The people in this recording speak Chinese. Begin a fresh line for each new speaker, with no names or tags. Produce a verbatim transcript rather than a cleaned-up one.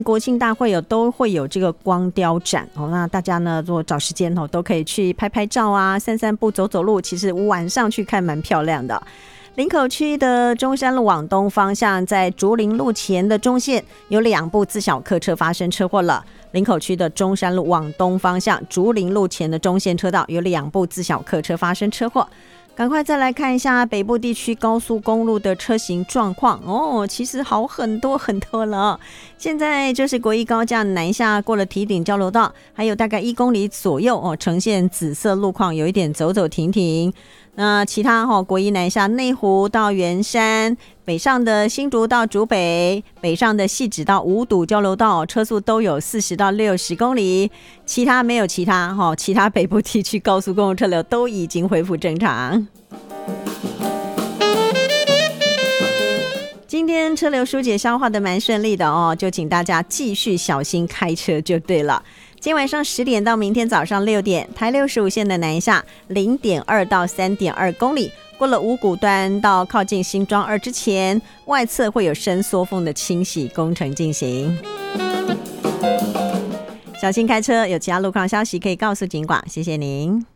国庆大会有都会有这个光雕展哦，那大家呢如果找时间哦，都可以去拍拍照啊，散散步，走走路，其实晚上去看蛮漂亮的。林口区的中山路往东方向，在竹林路前的中线有两部自小客车发生车祸了。林口区的中山路往东方向，竹林路前的中线车道有两部自小客车发生车祸。赶快再来看一下北部地区高速公路的车行状况哦，其实好很多很多了哦。现在就是国一高架南下过了堤顶交流道，还有大概一公里左右哦，呈现紫色路况，有一点走走停停。那其他哈、哦，国一南下内湖到圆山，北上的新竹到竹北，北上的汐止到五堵交流道，车速都有四十到六十公里。其他没有其他哈、哦，其他北部地区高速公路车流都已经恢复正常。今天车流疏解消化的蛮顺利的哦，就请大家继续小心开车就对了。今晚上十点到明天早上六点，台六十五线的南下 零点二到三点二公里，过了五股端到靠近新庄二之前，外侧会有伸缩缝的清洗工程进行。小心开车，有其他路况消息可以告诉警广，谢谢您。